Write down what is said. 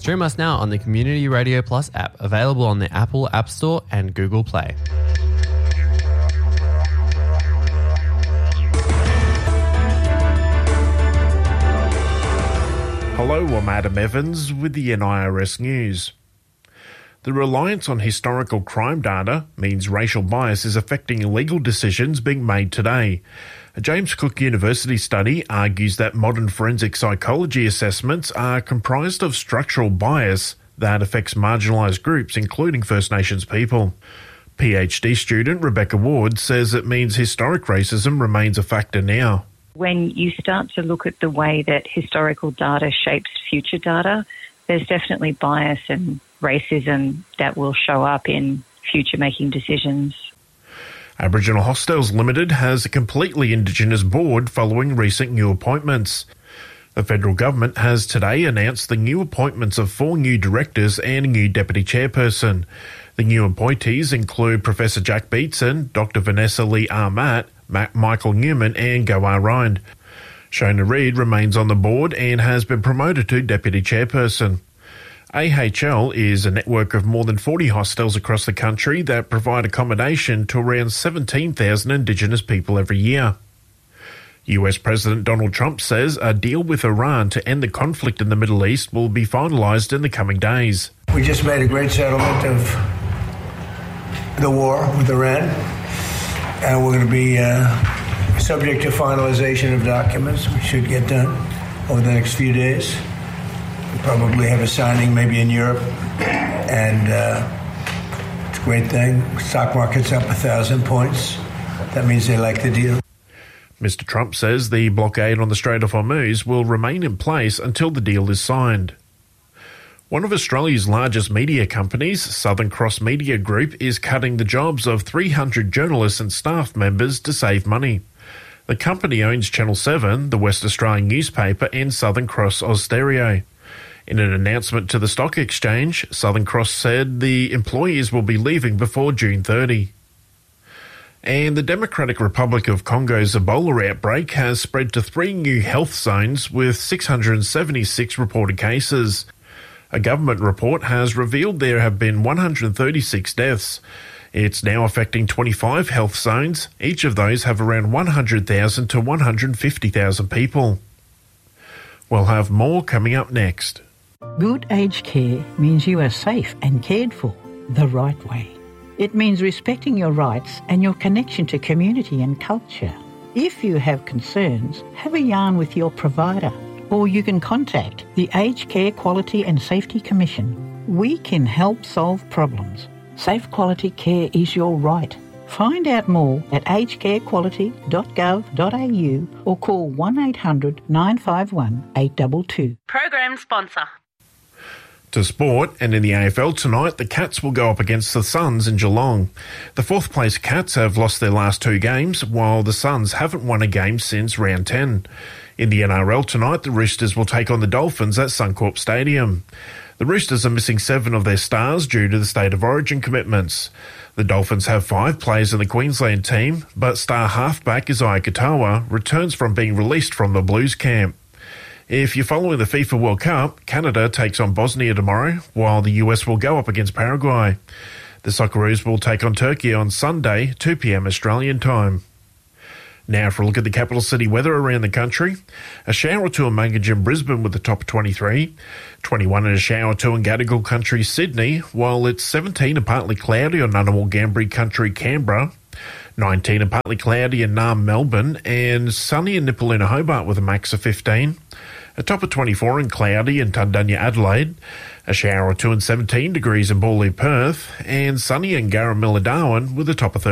Stream us now on the Community Radio Plus app, available on the Apple App Store and Google Play. Hello, I'm Adam Evans with the NIRS News. The reliance on historical crime data means racial bias is affecting legal decisions being made today. A James Cook University study argues that modern forensic psychology assessments are comprised of structural bias that affects marginalised groups, including First Nations people. PhD student Rebecca Ward says it means historic racism remains a factor now. When you start to look at the way that historical data shapes future data, there's definitely bias and racism that will show up in future making decisions. Aboriginal Hostels Limited has a completely Indigenous board following recent new appointments. The federal government has today announced the new appointments of 4 new directors and a new deputy chairperson. The new appointees include Professor Jack Beatson, Dr. Vanessa Lee Armat, Michael Newman and Goa Rind. Shona Reid remains on the board and has been promoted to deputy chairperson. AHL is a network of more than 40 hostels across the country that provide accommodation to around 17,000 Indigenous people every year. US President Donald Trump says a deal with Iran to end the conflict in the Middle East will be finalised in the coming days. We just made a great settlement of the war with Iran, and we're going to be subject to finalisation of documents. We should get done over the next few days. We'll probably have a signing maybe in Europe, and it's a great thing. Stock market's up 1,000 points. That means they like the deal. Mr. Trump says the blockade on the Strait of Hormuz will remain in place until the deal is signed. One of Australia's largest media companies, Southern Cross Media Group, is cutting the jobs of 300 journalists and staff members to save money. The company owns Channel 7, the West Australian newspaper, and Southern Cross Austereo. In an announcement to the stock exchange, Southern Cross said the employees will be leaving before June 30. And the Democratic Republic of Congo's Ebola outbreak has spread to 3 new health zones with 676 reported cases. A government report has revealed there have been 136 deaths. It's now affecting 25 health zones. Each of those have around 100,000 to 150,000 people. We'll have more coming up next. Good aged care means you are safe and cared for the right way. It means respecting your rights and your connection to community and culture. If you have concerns, have a yarn with your provider, or you can contact the Aged Care Quality and Safety Commission. We can help solve problems. Safe quality care is your right. Find out more at agedcarequality.gov.au or call 1800 951 822. Program sponsor. To sport, and in the AFL tonight, the Cats will go up against the Suns in Geelong. The 4th place Cats have lost their last 2 games, while the Suns haven't won a game since round 10. In the NRL tonight, the Roosters will take on the Dolphins at Suncorp Stadium. The Roosters are missing 7 of their stars due to the State of Origin commitments. The Dolphins have 5 players in the Queensland team, but star halfback Isaiah Katoa returns from being released from the Blues camp. If you're following the FIFA World Cup, Canada takes on Bosnia tomorrow, while the US will go up against Paraguay. The Socceroos will take on Turkey on Sunday, 2 p.m. Australian time. Now for a look at the capital city weather around the country. A shower or two in Mangajin, Brisbane with a top of 23. 21 and a shower or two in Gadigal Country, Sydney, while it's 17 and partly cloudy on Ngunnawal Ngambri Country, Canberra. 19 and partly cloudy in Naarm, Melbourne, and sunny in Nipaluna, Hobart with a max of 15. A top of 24 and cloudy in Tundunya, Adelaide. A shower or two and 17 degrees in Bawley, Perth, and sunny in Garramilla, Darwin with a top of 30.